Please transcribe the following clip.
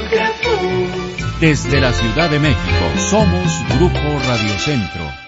Desde la Ciudad de México, somos Grupo Radio Centro.